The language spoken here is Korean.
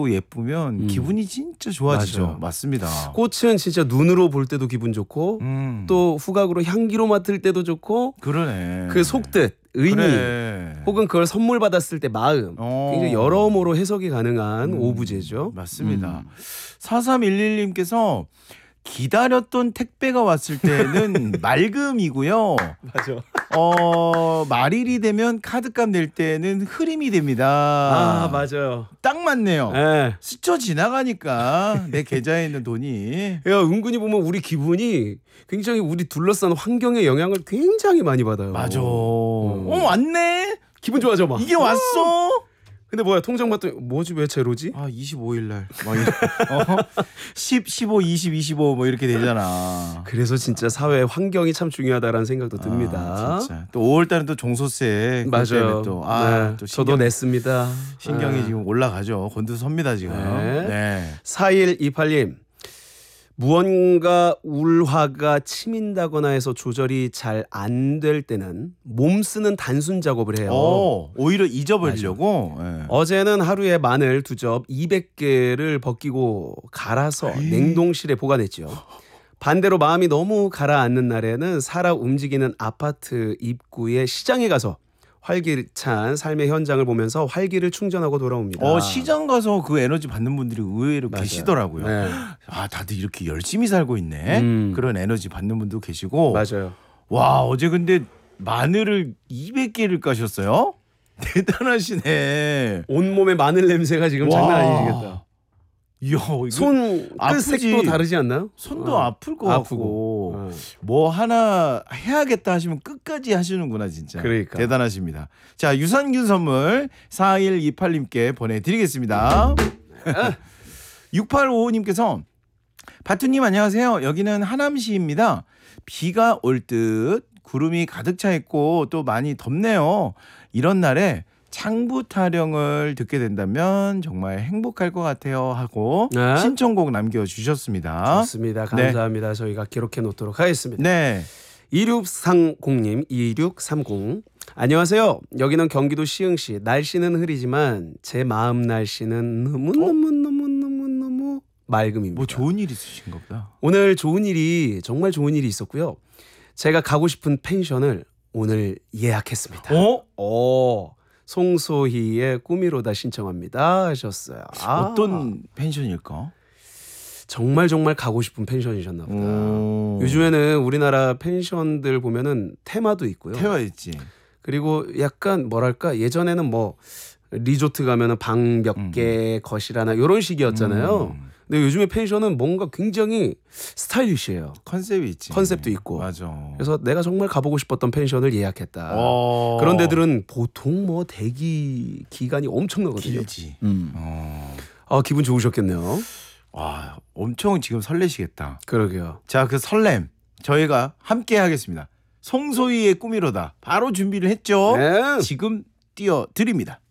또 예쁘면 기분이 진짜 좋아지죠. 맞아요. 맞습니다. 꽃은 진짜 눈으로 볼 때도 기분 좋고 또 후각으로 향기로 맡을 때도 좋고 그러네. 그 속뜻, 의미 그래. 혹은 그걸 선물 받았을 때 마음 굉장히 여러모로 해석이 가능한 오브제죠. 맞습니다. 4311님께서 기다렸던 택배가 왔을 때는 맑음이고요. 맞아. 말일이 되면 카드값 낼 때는 흐림이 됩니다. 아 맞아요. 딱 맞네요. 예. 스쳐 지나가니까 내 계좌에 있는 돈이. 야, 은근히 보면 우리 기분이 굉장히 우리 둘러싼 환경의 영향을 굉장히 많이 받아요. 맞아. 왔네. 기분 좋아져 막. 이게 왔어. 근데 뭐야 통장 봤더니 뭐지 왜 제로지? 25일 날. 10, 15, 20, 25 뭐 이렇게 되잖아. 그래서 진짜 사회 환경이 참 중요하다라는 생각도 듭니다. 진짜. 또 5월 달은 또 종소세. 맞아요. 또, 네, 또 저도 냈습니다. 신경이 지금 올라가죠. 곤두섭니다 지금. 네. 4128님. 무언가 울화가 치민다거나 해서 조절이 잘 안 될 때는 몸 쓰는 단순 작업을 해요. 오히려 잊어버리려고. 네. 어제는 하루에 마늘 2접 200개를 벗기고 갈아서 냉동실에 보관했죠. 반대로 마음이 너무 가라앉는 날에는 살아 움직이는 아파트 입구에 시장에 가서 활기찬 삶의 현장을 보면서 활기를 충전하고 돌아옵니다. 시장 가서 그 에너지 받는 분들이 의외로 계시더라고요. 네. 다들 이렇게 열심히 살고 있네. 그런 에너지 받는 분도 계시고. 맞아요. 와, 어제 근데 마늘을 200개를 까셨어요? 대단하시네. 온몸에 마늘 냄새가 지금 장난 아니시겠다. 이야, 손 끝색도 다르지 않나요? 손도 아플 것 같고 뭐 하나 해야겠다 하시면 끝까지 하시는구나 진짜. 그러니까. 대단하십니다. 자, 유산균 선물 4128님께 보내드리겠습니다. 6855님께서 바투님 안녕하세요. 여기는 하남시입니다. 비가 올 듯 구름이 가득 차 있고 또 많이 덥네요. 이런 날에 창부 타령을 듣게 된다면 정말 행복할 것 같아요 하고 신청곡 남겨주셨습니다. 좋습니다. 감사합니다. 저희가 기록해 놓도록 하겠습니다. 네. 2630님 2630 안녕하세요. 여기는 경기도 시흥시. 날씨는 흐리지만 제 마음 날씨는 너무 맑음입니다. 뭐 좋은 일 있으신가 보다. 오늘 정말 좋은 일이 있었고요. 제가 가고 싶은 펜션을 오늘 예약했습니다. 송소희의 꿈이로다 신청합니다 하셨어요. 어떤 펜션일까? 정말 가고 싶은 펜션이셨나 보다. 요즘에는 우리나라 펜션들 보면은 테마도 있고요. 테마 있지. 그리고 약간 뭐랄까 예전에는 뭐 리조트 가면은 방 몇 개 거실 하나 이런 식이었잖아요. 근데 요즘에 펜션은 뭔가 굉장히 스타일리시해요. 컨셉이 있지. 컨셉도 있고. 맞아. 그래서 내가 정말 가보고 싶었던 펜션을 예약했다. 그런 데들은 보통 뭐 대기 기간이 엄청나거든요. 길지. 기분 좋으셨겠네요. 와, 엄청 지금 설레시겠다. 그러게요. 자, 그 설렘 저희가 함께 하겠습니다. 송소희의 꿈이로다. 바로 준비를 했죠. 네. 지금 띄워드립니다.